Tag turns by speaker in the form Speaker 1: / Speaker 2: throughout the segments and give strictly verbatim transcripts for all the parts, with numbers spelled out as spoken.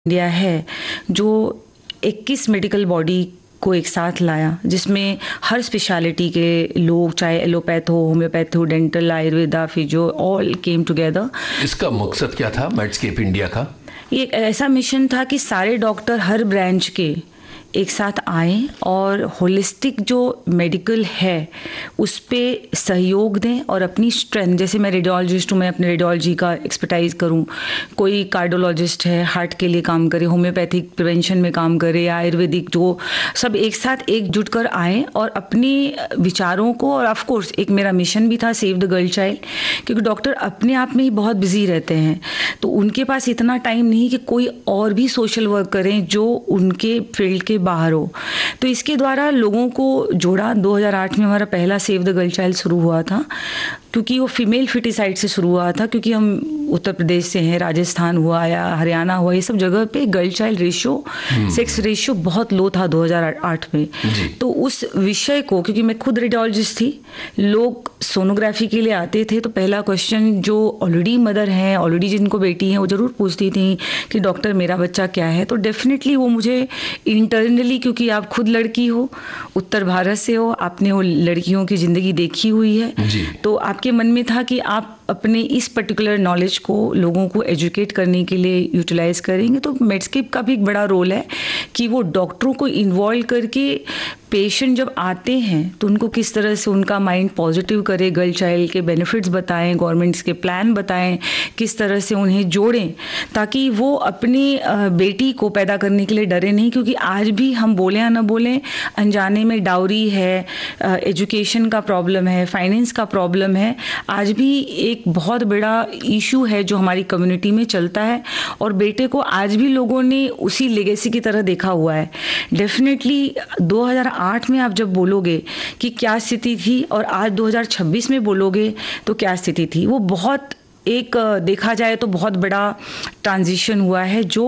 Speaker 1: India है जो इक्कीस मेडिकल बॉडी को एक साथ लाया, जिसमें हर स्पेशलिटी के लोग, चाहे एलोपैथ हो, होम्योपैथ हो, dental, Ayurveda, physio, all came together.
Speaker 2: इसका मकसद क्या था मेडस्केप इंडिया का?
Speaker 1: ये एक ऐसा मिशन था कि सारे डॉक्टर हर ब्रांच के एक साथ आए और होलिस्टिक जो मेडिकल है उस पे सहयोग दें और अपनी स्ट्रेंथ, जैसे मैं रेडियोलॉजिस्ट हूँ, मैं अपने रेडियोलॉजी का एक्सपर्टाइज करूँ, कोई कार्डियोलॉजिस्ट है हार्ट के लिए काम करे, होम्योपैथिक प्रिवेंशन में काम करे, आयुर्वेदिक, जो सब एक साथ एकजुट कर आए और अपने विचारों को, और ऑफ कोर्स एक मेरा मिशन भी था सेव द गर्ल चाइल्ड, क्योंकि डॉक्टर अपने आप में ही बहुत बिजी रहते हैं तो उनके पास इतना टाइम नहीं कि कोई और भी सोशल वर्क करें जो उनके फील्ड के बाहर हो। तो इसके द्वारा लोगों को जोड़ा। दो हज़ार आठ में हमारा पहला सेव द गर्ल चाइल्ड शुरू हुआ था, क्योंकि वो फीमेल फिटिसाइड से शुरू हुआ था, क्योंकि हम उत्तर प्रदेश से हैं, राजस्थान हुआ या हरियाणा हुआ, ये सब जगह पे girl child ratio, sex ratio बहुत लो था दो हज़ार आठ में। तो उस विषय को, क्योंकि मैं खुद रेडियोलॉजिस्ट थी, लोग सोनोग्राफी के लिए आते थे तो पहला क्वेश्चन जो ऑलरेडी मदर हैं, ऑलरेडी जिनको बेटी हैं, वो जरूर पूछती थी कि डॉक्टर मेरा बच्चा क्या है। तो डेफिनेटली वो मुझे इंटरनली, क्योंकि आप खुद लड़की हो, उत्तर भारत से हो, आपने वो लड़कियों की ज़िंदगी देखी हुई है, तो आपके मन में था कि आप अपने इस पर्टिकुलर नॉलेज को लोगों को एजुकेट करने के लिए यूटिलाइज करेंगे। तो मेडस्केप का भी एक बड़ा रोल है कि वो डॉक्टरों को इन्वॉल्व करके पेशेंट जब आते हैं तो उनको किस तरह से उनका माइंड पॉजिटिव करे, गर्ल चाइल्ड के बेनिफिट्स बताएं, गवर्नमेंट्स के प्लान बताएं, किस तरह से उन्हें जोड़ें ताकि वो अपनी बेटी को पैदा करने के लिए डरे नहीं। क्योंकि आज भी हम बोलें या ना बोलें, अनजाने में डाउरी है, एजुकेशन का प्रॉब्लम है, फाइनेंस का प्रॉब्लम है, आज भी एक बहुत बड़ा इशू है जो हमारी कम्युनिटी में चलता है, और बेटे को आज भी लोगों ने उसी लेगेसी की तरह देखा हुआ है। डेफिनेटली दो हज़ार आठ में आप जब बोलोगे कि क्या स्थिति थी और आज दो हज़ार छब्बीस में बोलोगे तो क्या स्थिति थी, वो बहुत एक देखा जाए तो बहुत बड़ा ट्रांजिशन हुआ है, जो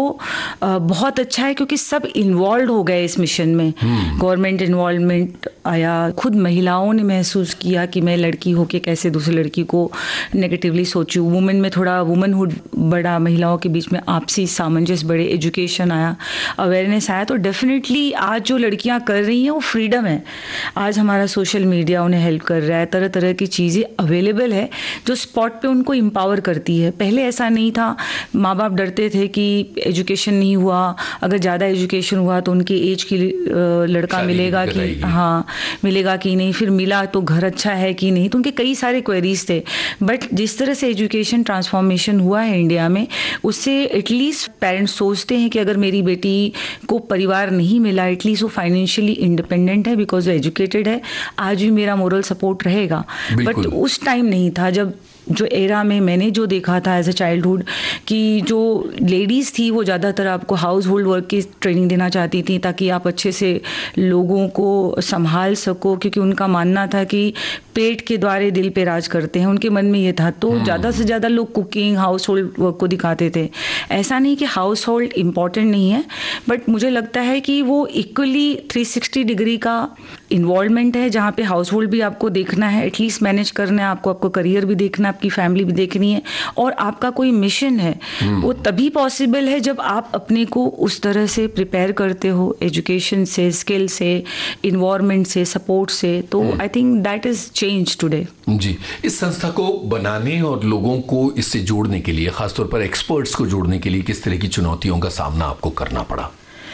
Speaker 1: बहुत अच्छा है क्योंकि सब इन्वॉल्व हो गए इस मिशन में। गवर्नमेंट इन्वॉल्वमेंट आया, खुद महिलाओं ने महसूस किया कि मैं लड़की होके कैसे दूसरी लड़की को नेगेटिवली सोचूं, वुमेन में थोड़ा वुमनहुड बढ़ा, महिलाओं के बीच में आपसी सामंजस्य बढ़े, एजुकेशन आया, अवेयरनेस आया। तो डेफिनेटली आज जो लड़कियां कर रही हैं वो फ्रीडम है। आज हमारा सोशल मीडिया उन्हें हेल्प कर रहा है, तरह तरह की चीज़ें अवेलेबल है जो स्पॉट पे उनको पावर करती है। पहले ऐसा नहीं था, माँ बाप डरते थे कि एजुकेशन नहीं हुआ, अगर ज़्यादा एजुकेशन हुआ तो उनके एज की लड़का मिलेगा कि हाँ मिलेगा कि नहीं, फिर मिला तो घर अच्छा है कि नहीं, तो उनके कई सारे क्वेरीज थे। बट जिस तरह से एजुकेशन ट्रांसफॉर्मेशन हुआ है इंडिया में, उससे एटलीस्ट पेरेंट्स सोचते हैं कि अगर मेरी बेटी को परिवार नहीं मिला, एटलीस्ट वो फाइनेंशियली इंडिपेंडेंट है बिकॉज वो एजुकेटेड है, आज भी मेरा मोरल सपोर्ट रहेगा। बट उस टाइम नहीं था, जब जो एरा में मैंने जो देखा था एज ए चाइल्डहुड, कि जो लेडीज़ थी वो ज़्यादातर आपको हाउस होल्ड वर्क की ट्रेनिंग देना चाहती थी ताकि आप अच्छे से लोगों को संभाल सको, क्योंकि उनका मानना था कि पेट के द्वारे दिल पे राज करते हैं, उनके मन में ये था। तो ज़्यादा से ज़्यादा लोग कुकिंग, हाउस होल्ड वर्क को दिखाते थे। ऐसा नहीं कि हाउस होल्ड इम्पॉर्टेंट नहीं है, बट मुझे लगता है कि वो इक्वली थ्री सिक्सटी डिग्री का इन्वॉल्वमेंट है, जहाँ पे हाउस होल्ड भी आपको देखना है, एटलीस्ट मैनेज करना है आपको, आपको करियर भी देखना है, आपकी फैमिली भी देखनी है, और आपका कोई मिशन है। वो तभी पॉसिबल है जब आप अपने को उस तरह से प्रिपेयर करते हो, एजुकेशन से, स्किल से, इन्वायरमेंट से, सपोर्ट से। तो I think that is change today.
Speaker 2: जी, इस संस्था को बनाने और लोगों को इससे जोड़ने के लिए, खासतौर पर एक्सपर्ट्स को जोड़ने के लिए, किस तरह की चुनौतियों का सामना आपको करना पड़ा?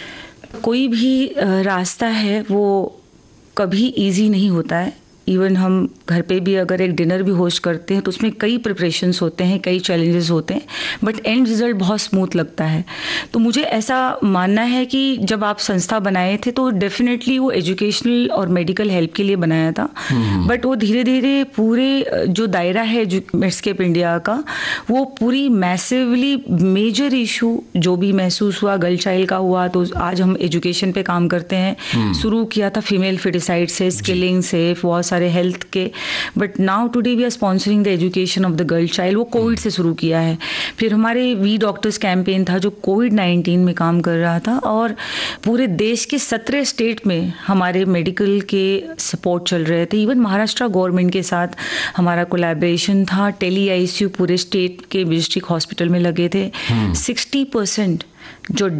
Speaker 1: कोई भी रास्ता है वो कभी इजी नहीं होता है। इवन हम घर पे भी अगर एक डिनर भी होस्ट करते हैं तो उसमें कई प्रिपरेशंस होते हैं, कई चैलेंजेस होते हैं, बट एंड रिजल्ट बहुत स्मूथ लगता है। तो मुझे ऐसा मानना है कि जब आप संस्था बनाए थे तो डेफिनेटली वो एजुकेशनल और मेडिकल हेल्प के लिए बनाया था, बट वो धीरे धीरे पूरे जो दायरा है मेडस्केप इंडिया का, वो पूरी मैसिवली मेजर इशू जो भी महसूस हुआ गर्ल चाइल्ड का हुआ, तो आज हम एजुकेशन पे काम करते हैं। शुरू किया था फीमेल फिटिसाइड से, स्किलिंग से, बहुत सारे हेल्थ के, but now today we are sponsoring the education of the girl child. वो कोविड से शुरू किया है। फिर हमारे वी डॉक्टर्स कैंपेन था जो कोविड नाइन्टीन में काम कर रहा था, और पूरे देश के सत्रह स्टेट में हमारे मेडिकल के सपोर्ट चल रहे थे। इवन महाराष्ट्र गवर्नमेंट के साथ हमारा कोलैबोरेशन था। टेली आईसीयू पूरे स्टेट के डिस्ट्रिक्ट हॉस्पिटल में लगे थे। सिक्सटी परसेंट जो